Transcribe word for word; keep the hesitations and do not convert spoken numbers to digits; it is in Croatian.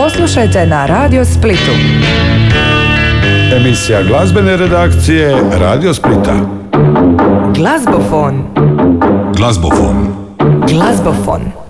poslušajte na Radio Splitu. Emisija glazbene redakcije Radio Splita. Glazbofon. Glazbofon. Glazbofon.